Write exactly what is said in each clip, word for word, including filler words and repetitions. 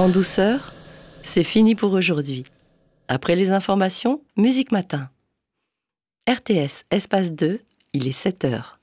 En douceur, c'est fini pour aujourd'hui. Après les informations, Musique Matin. R T S, espace deux, il est sept heures.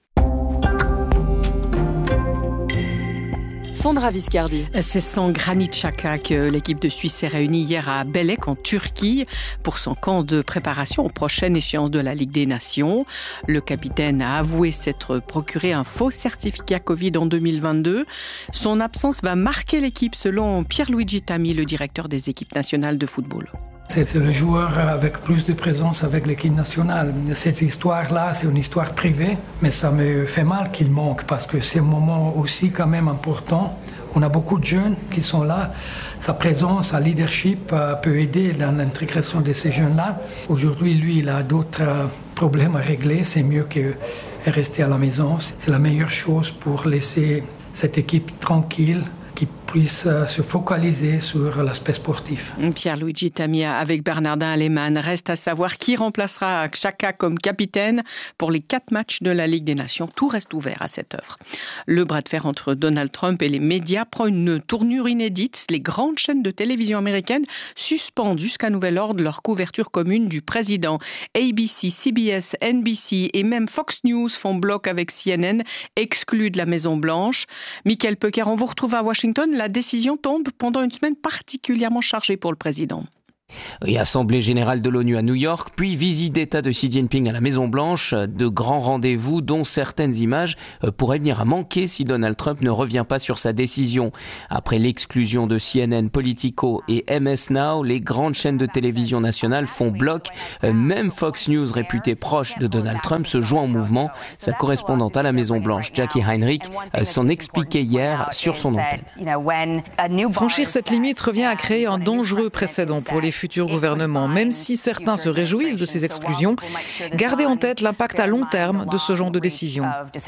Sandra Viscardi. C'est sans Granit Xhaka que l'équipe de Suisse s'est réunie hier à Bélek en Turquie pour son camp de préparation aux prochaines échéances de la Ligue des Nations. Le capitaine a avoué s'être procuré un faux certificat Covid en deux mille vingt-deux. Son absence va marquer l'équipe selon Pierluigi Tammy, le directeur des équipes nationales de football. C'est le joueur avec plus de présence avec l'équipe nationale. Cette histoire-là, c'est une histoire privée, mais ça me fait mal qu'il manque parce que c'est un moment aussi quand même important. On a beaucoup de jeunes qui sont là. Sa présence, sa leadership peut aider dans l'intégration de ces jeunes-là. Aujourd'hui, lui, il a d'autres problèmes à régler. C'est mieux que rester à la maison. C'est la meilleure chose pour laisser cette équipe tranquille, qui puisse se focaliser sur l'aspect sportif. Pierluigi Tammy avec Bernardin Aleman. Reste à savoir qui remplacera Xhaka comme capitaine pour les quatre matchs de la Ligue des Nations. Tout reste ouvert à cette heure. Le bras de fer entre Donald Trump et les médias prend une tournure inédite. Les grandes chaînes de télévision américaines suspendent jusqu'à nouvel ordre leur couverture commune du président. A B C, C B S, N B C et même Fox News font bloc avec C N N, exclus de la Maison-Blanche. Michael Pecker, on vous retrouve à Washington. La décision tombe pendant une semaine particulièrement chargée pour le président. Et Assemblée générale de l'ONU à New York, puis visite d'État de Xi Jinping à la Maison-Blanche, de grands rendez-vous dont certaines images pourraient venir à manquer si Donald Trump ne revient pas sur sa décision. Après l'exclusion de C N N, Politico et M S Now, les grandes chaînes de télévision nationales font bloc. Même Fox News, réputée proche de Donald Trump, se joint au mouvement. Sa correspondante à la Maison-Blanche, Jackie Heinrich, s'en expliquait hier sur son antenne. Franchir cette limite revient à créer un dangereux précédent pour les futurs gouvernements. Même si certains se réjouissent de ces exclusions, gardez en tête l'impact à long terme de ce genre de décision.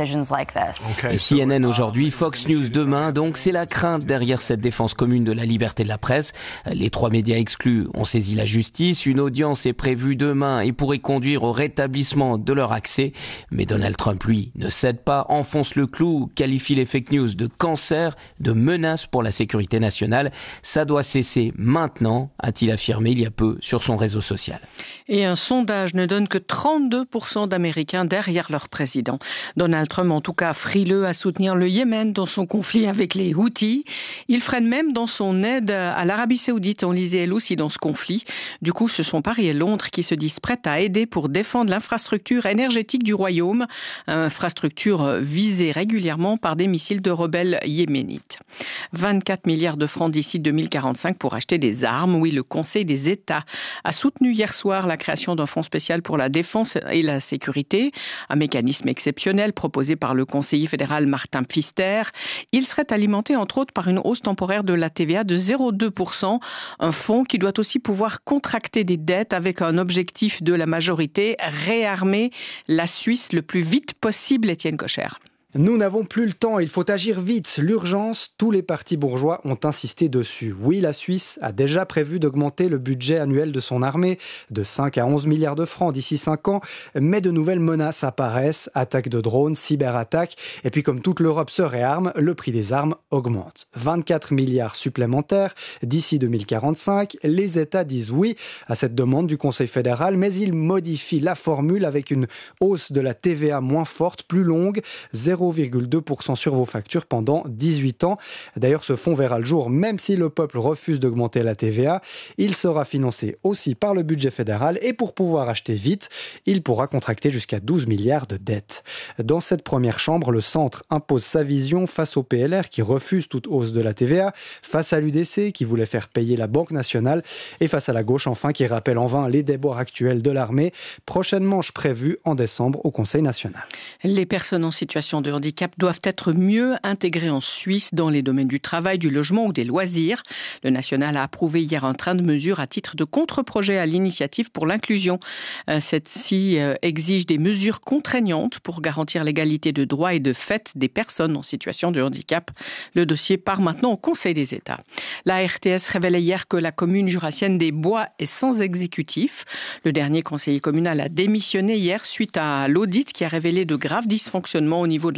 Et C N N aujourd'hui, Fox News demain, donc c'est la crainte derrière cette défense commune de la liberté de la presse. Les trois médias exclus ont saisi la justice. Une audience est prévue demain et pourrait conduire au rétablissement de leur accès. Mais Donald Trump, lui, ne cède pas, enfonce le clou, qualifie les fake news de cancer, de menace pour la sécurité nationale. Ça doit cesser maintenant, a-t-il affirmé il y a peu sur son réseau social. Et un sondage ne donne que trente-deux pour cent d'Américains derrière leur président. Donald Trump, en tout cas, frileux à soutenir le Yémen dans son conflit avec les Houthis. Il freine même dans son aide à l'Arabie Saoudite. On lisait elle aussi dans ce conflit. Du coup, ce sont Paris et Londres qui se disent prêts à aider pour défendre l'infrastructure énergétique du royaume. Infrastructure visée régulièrement par des missiles de rebelles yéménites. vingt-quatre milliards de francs d'ici deux mille quarante-cinq pour acheter des armes. Oui, le Conseil des États a soutenu hier soir la création d'un fonds spécial pour la défense et la sécurité, un mécanisme exceptionnel proposé par le conseiller fédéral Martin Pfister. Il serait alimenté entre autres par une hausse temporaire de la T V A de zéro virgule deux pour cent, un fonds qui doit aussi pouvoir contracter des dettes avec un objectif de la majorité, réarmer la Suisse le plus vite possible, Étienne Cocher. Nous n'avons plus le temps, il faut agir vite. L'urgence, tous les partis bourgeois ont insisté dessus. Oui, la Suisse a déjà prévu d'augmenter le budget annuel de son armée de cinq à onze milliards de francs d'ici cinq ans, mais de nouvelles menaces apparaissent, attaques de drones, cyberattaques, et puis comme toute l'Europe se réarme, le prix des armes augmente. vingt-quatre milliards supplémentaires d'ici deux mille quarante-cinq, les États disent oui à cette demande du Conseil fédéral, mais ils modifient la formule avec une hausse de la T V A moins forte, plus longue, zéro virgule deux pour cent sur vos factures pendant dix-huit ans. D'ailleurs, ce fonds verra le jour, même si le peuple refuse d'augmenter la T V A. Il sera financé aussi par le budget fédéral et pour pouvoir acheter vite, il pourra contracter jusqu'à douze milliards de dettes. Dans cette première chambre, le centre impose sa vision face au P L R qui refuse toute hausse de la T V A, face à l'U D C qui voulait faire payer la Banque nationale et face à la gauche enfin qui rappelle en vain les déboires actuels de l'armée. Prochaine manche prévue en décembre au Conseil national. Les personnes en situation de handicap doivent être mieux intégrées en Suisse dans les domaines du travail, du logement ou des loisirs. Le national a approuvé hier un train de mesures à titre de contre-projet à l'initiative pour l'inclusion. Cette-ci exige des mesures contraignantes pour garantir l'égalité de droits et de fait des personnes en situation de handicap. Le dossier part maintenant au Conseil des États. La R T S révélait hier que la commune jurassienne des Bois est sans exécutif. Le dernier conseiller communal a démissionné hier suite à l'audit qui a révélé de graves dysfonctionnements au niveau de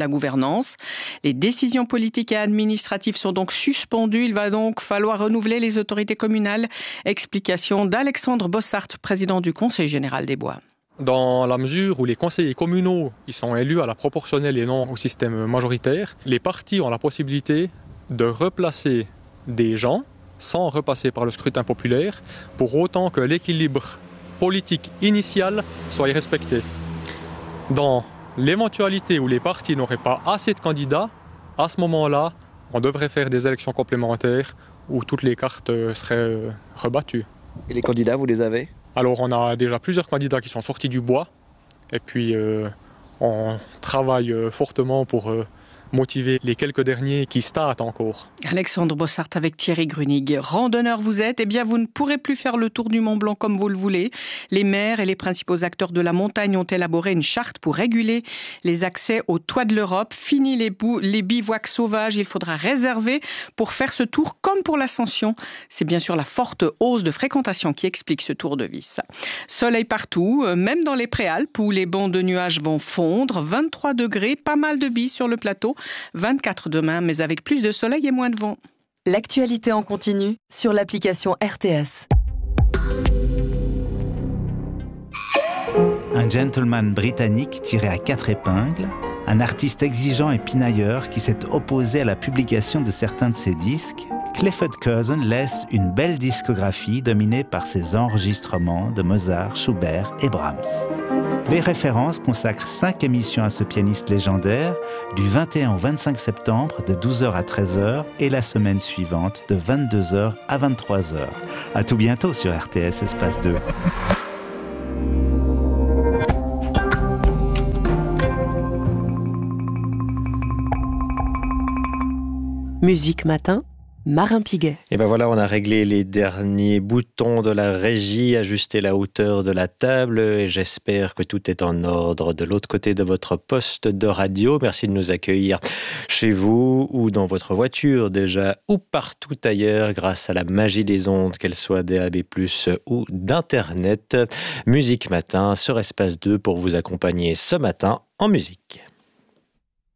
la gouvernance. Les décisions politiques et administratives sont donc suspendues. Il va donc falloir renouveler les autorités communales. Explication d'Alexandre Bossart, président du Conseil général des Bois. Dans la mesure où les conseillers communaux ils sont élus à la proportionnelle et non au système majoritaire, les partis ont la possibilité de replacer des gens sans repasser par le scrutin populaire, pour autant que l'équilibre politique initial soit respecté. Dans l'éventualité où les partis n'auraient pas assez de candidats, à ce moment-là, on devrait faire des élections complémentaires où toutes les cartes seraient rebattues. Et les candidats, vous les avez ? Alors on a déjà plusieurs candidats qui sont sortis du bois, et puis euh, on travaille fortement pour euh, motiver les quelques derniers qui statent encore. Alexandre Bossart avec Thierry Grunig. Randonneur vous êtes, eh bien vous ne pourrez plus faire le tour du Mont Blanc comme vous le voulez. Les maires et les principaux acteurs de la montagne ont élaboré une charte pour réguler les accès au toit de l'Europe. Fini les, bou- les bivouacs sauvages, il faudra réserver pour faire ce tour comme pour l'ascension. C'est bien sûr la forte hausse de fréquentation qui explique ce tour de vis. Soleil partout, même dans les préalpes où les bancs de nuages vont fondre. vingt-trois degrés, pas mal de bis sur le plateau. vingt-quatre demain, mais avec plus de soleil et moins de vent. L'actualité en continu sur l'application R T S. Un gentleman britannique tiré à quatre épingles, un artiste exigeant et pinailleur qui s'est opposé à la publication de certains de ses disques, Clifford Curzon laisse une belle discographie dominée par ses enregistrements de Mozart, Schubert et Brahms. Les références consacrent cinq émissions à ce pianiste légendaire, du vingt et un au vingt-cinq septembre, de douze heures à treize heures, et la semaine suivante, de vingt-deux heures à vingt-trois heures. À tout bientôt sur R T S Espace deux. Musique Matin, Marin Piguet. Et ben voilà, on a réglé les derniers boutons de la régie, ajusté la hauteur de la table et j'espère que tout est en ordre de l'autre côté de votre poste de radio. Merci de nous accueillir chez vous ou dans votre voiture déjà ou partout ailleurs grâce à la magie des ondes, qu'elles soient D A B plus, ou d'Internet. Musique Matin sur Espace deux pour vous accompagner ce matin en musique.